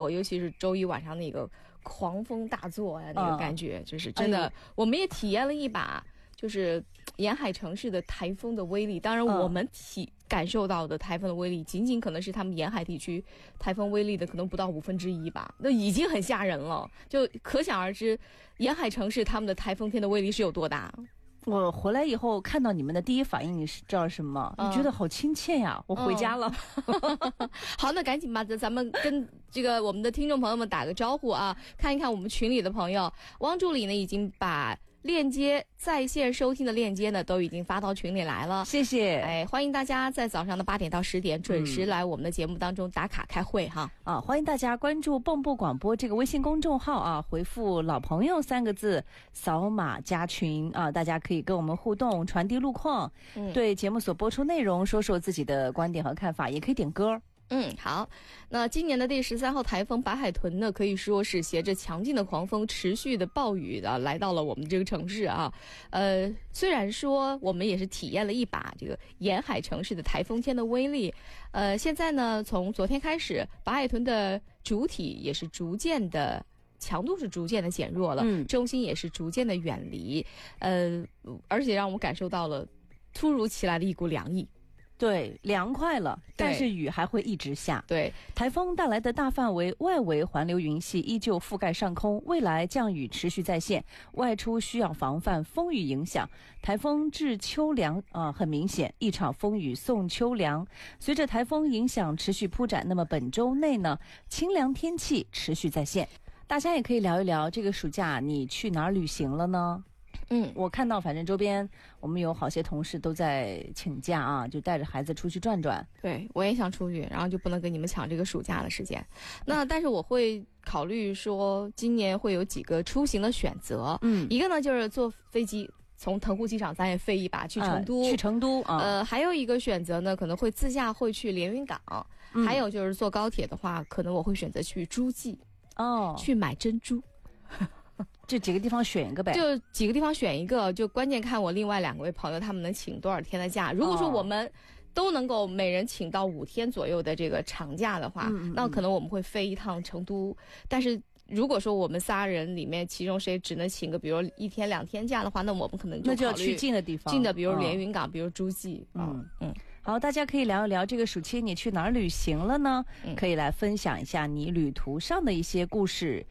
后，尤其是周一晚上那个狂风大作呀，那个感觉就是真的。我们也体验了一把，就是沿海城市的台风的威力。当然，我们感受到的台风的威力，仅仅可能是他们沿海地区台风威力的可能不到1/5吧，那已经很吓人了。就可想而知，沿海城市他们的台风天的威力是有多大。 我回来以后看到你们的第一反应，你知道什么？你觉得好亲切呀！我回家了。 好，那赶紧吧，咱们跟这个我们的听众朋友们打个招呼啊，看一看我们群里的朋友。汪助理呢已经把链接在线收听的链接呢都已经发到群里来了， 谢谢。 哎，欢迎大家在早上的8点到10点准时来我们的节目当中打卡开会哈。 欢迎大家关注蚌埠广播这个微信公众号啊，回复老朋友3个字，扫码加群啊，大家可以跟我们互动，传递路况，对节目所播出内容说说自己的观点和看法，也可以点歌。 好，那今年的第13号台风白海豚呢，可以说是携着强劲的狂风、持续的暴雨的来到了我们这个城市啊。虽然说我们也是体验了一把这个沿海城市的台风天的威力，现在呢，从昨天开始，白海豚的主体也是逐渐的强度是逐渐的减弱了，中心也是逐渐的远离，而且让我们感受到了突如其来的一股凉意。 对，凉快了，但是雨还会一直下。 对， 台风带来的大范围外围环流云系依旧覆盖上空，未来降雨持续在线，外出需要防范风雨影响。台风至秋凉很明显，一场风雨送秋凉。随着台风影响持续铺展，那么本周内呢，清凉天气持续在线。大家也可以聊一聊这个暑假你去哪儿旅行了呢？我看到反正周边我们有好些同事都在请假啊，就带着孩子出去转转。 对，我也想出去，然后就不能跟你们抢这个暑假的时间。那但是我会考虑说，今年会有几个出行的选择。一个呢就是坐飞机从腾沪机场咱也飞一把去成都，还有一个选择呢，可能会自驾会去连云港，还有就是坐高铁的话，可能我会选择去诸暨去买珍珠。 这几个地方选一个呗， 就几个地方选一个，就关键看我另外2位朋友他们能请多少天的假。如果说我们都能够每人请到5天左右的这个长假的话，那可能我们会飞一趟成都。但是如果说我们3人里面其中谁只能请个比如1天2天假的话，那我们可能就要去近的地方， 近的比如连云港，比如诸暨。 好，大家可以聊一聊这个暑期你去哪儿旅行了呢？可以来分享一下你旅途上的一些故事。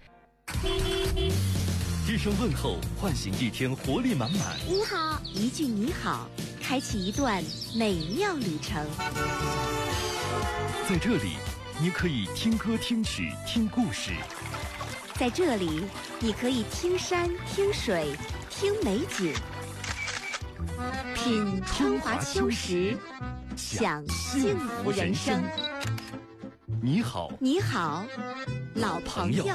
一声问候，唤醒一天活力满满。 你好，一句你好，开启一段美妙旅程。 在这里，你可以听歌听曲听故事。 在这里，你可以听山听水听美景，品春华秋实，享幸福人生。 你好， 你好，老朋友。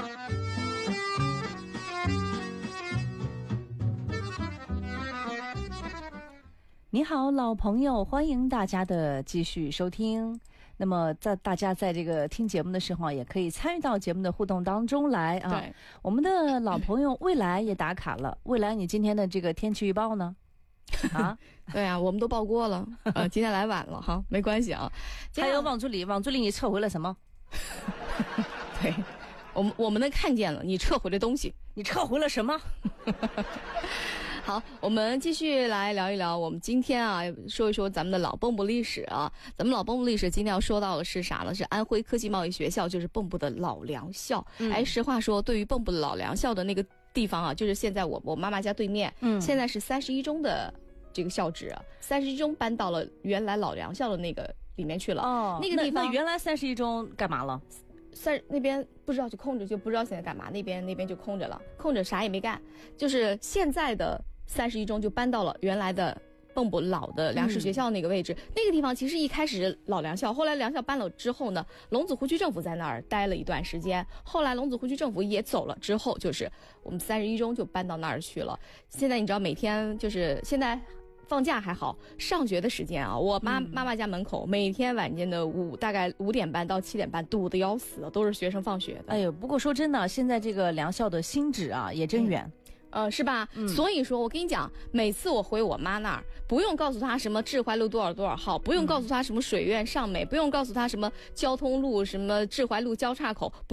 你好，老朋友，欢迎大家的继续收听。那么大家在这个听节目的时候，也可以参与到节目的互动当中来啊。 对， 我们的老朋友未来也打卡了。未来，你今天的这个天气预报呢？ 对啊，我们都报过了。今天来晚了哈，没关系啊。 还有王助理，你撤回了什么？ 对，我们能看见了，你撤回的东西， 你撤回了什么？ 好，我们继续来聊一聊我们今天啊，说一说咱们的老蚌埠历史啊。咱们老蚌埠历史今天要说到的是啥呢？是安徽科技贸易学校，就是蚌埠的老粮校。实话说，对于蚌埠的老粮校的那个地方啊，就是现在我妈妈家对面，现在是31中的这个校址，31中搬到了原来老粮校的那个里面去了。那个地方那原来31中干嘛了？ 那边不知道就空着，就不知道现在干嘛。那边就空着了，空着啥也没干。就是现在的31中就搬到了原来的蚌埠老的粮食学校那个位置。那个地方其实一开始老粮校，后来粮校搬了之后呢，龙子湖区政府在那儿待了一段时间，后来龙子湖区政府也走了之后，就是我们31中就搬到那儿去了。现在你知道每天就是现在放假还好，上学的时间啊，我妈妈家门口每天晚间的大概5点半到7点半堵得要死，都是学生放学的。 哎呦，不过说真的，现在这个粮校的新址啊也真远。 是吧？所以说我跟你讲，每次我回我妈那儿，不用告诉她什么志怀路多少多少号，不用告诉她什么水院上美，不用告诉她什么交通路什么志怀路交叉口。